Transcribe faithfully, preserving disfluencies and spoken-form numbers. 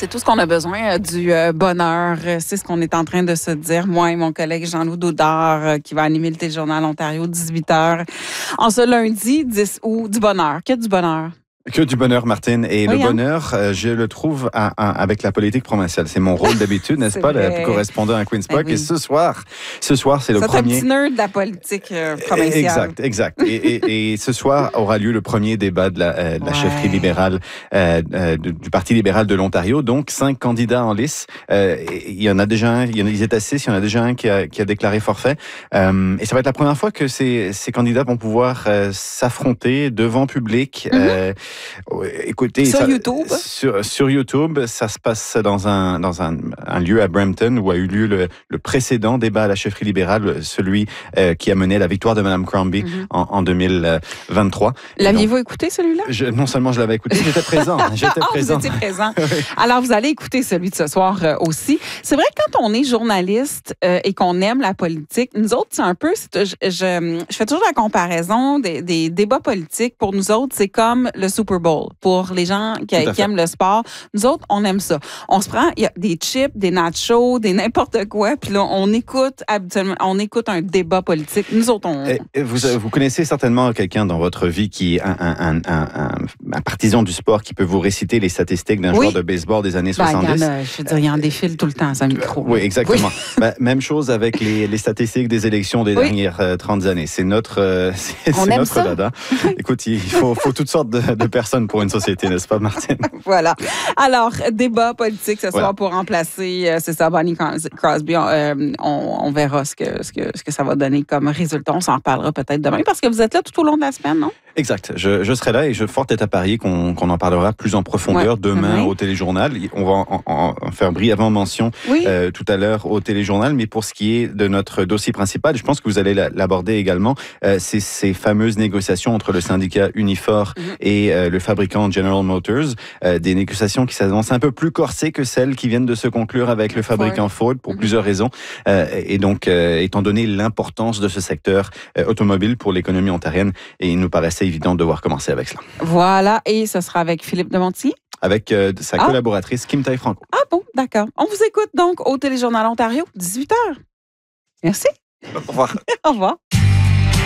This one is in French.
C'est tout ce qu'on a besoin, euh, du euh, bonheur. C'est ce qu'on est en train de se dire. Moi et mon collègue Jean-Loup Daudard, euh, qui va animer le Téléjournal Ontario, dix-huit heures, en ce lundi dix août. Du bonheur. Que du bonheur. Que du bonheur, Martine. Et oui, le hein? bonheur, euh, je le trouve à, à, avec la politique provinciale. C'est mon rôle d'habitude, n'est-ce pas, le correspondant à Queen's Park. Eh oui. Et ce soir, ce soir, c'est le ça premier... C'est un petit nerd de la politique euh, provinciale. Exact, exact. Et, et, et ce soir aura lieu le premier débat de la, euh, de la ouais. chefferie libérale euh, euh, du Parti libéral de l'Ontario. Donc, cinq candidats en lice. Euh, il y en a déjà un, il y en a, ils étaient six, il y en a déjà un qui a, qui a déclaré forfait. Euh, et ça va être la première fois que ces, ces candidats vont pouvoir euh, s'affronter devant public. Mm-hmm. euh, Écoutez, sur ça, YouTube. Sur, sur YouTube, ça se passe dans un dans un, un lieu à Brampton où a eu lieu le, le précédent débat à la chefferie libérale, celui euh, qui a mené à la victoire de Mme Crombie mm-hmm. en, en deux mille vingt-trois. L'aviez-vous écouté celui-là? je, Non seulement je l'avais écouté, j'étais présent. J'étais oh, présent. Vous étiez présent. Alors vous allez écouter celui de ce soir euh, aussi. C'est vrai que quand on est journaliste euh, et qu'on aime la politique, nous autres c'est un peu, c'est, je, je, je fais toujours la comparaison des, des débats politiques. Pour nous autres, c'est comme le Super Bowl. Pour les gens qui, qui aiment le sport, nous autres, on aime ça. On se prend, il y a des chips, des nachos, des n'importe quoi, puis là, on écoute habituellement, on écoute un débat politique. Nous autres, on... Et vous, vous connaissez certainement quelqu'un dans votre vie qui est un, un, un, un, un partisan du sport qui peut vous réciter les statistiques d'un oui. joueur de baseball des années soixante-dix. Ben, a, je veux dire, il y en défile tout le temps, ça micro. Oui, exactement. Oui. Ben, même chose avec les, les statistiques des élections des oui. dernières euh, trente années. C'est notre, euh, c'est, on c'est aime notre ça. dada. Écoute, il faut, faut toutes sortes de, de personnes pour une société, n'est-ce pas, Martine? Voilà. Alors, débat politique ce voilà. soir pour remplacer, euh, c'est ça, Bonnie Crosby. On, euh, on, on verra ce que, ce, que, ce que ça va donner comme résultat. On s'en reparlera peut-être demain parce que vous êtes là tout au long de la semaine, non? Exact. Je, je serai là et je fort est à parier qu'on, qu'on en parlera plus en profondeur ouais. demain oui. au Téléjournal. On va en, en, en faire brièvement mention oui. euh, tout à l'heure au Téléjournal. Mais pour ce qui est de notre dossier principal, je pense que vous allez l'aborder également, euh, c'est ces fameuses négociations entre le syndicat Unifor mm-hmm. et euh, le fabricant General Motors. Euh, des négociations qui s'annoncent un peu plus corsées que celles qui viennent de se conclure avec le fabricant Ford, Ford pour mm-hmm. plusieurs raisons. Euh, et donc, euh, étant donné l'importance de ce secteur euh, automobile pour l'économie ontarienne, et il nous paraissait évident de devoir commencer avec cela. Voilà, et ce sera avec Philippe Demontier. Avec euh, sa ah. collaboratrice Kim Taille-Franco. Ah bon, d'accord. On vous écoute donc au Téléjournal Ontario, dix-huit heures. Merci. Au revoir. Au revoir.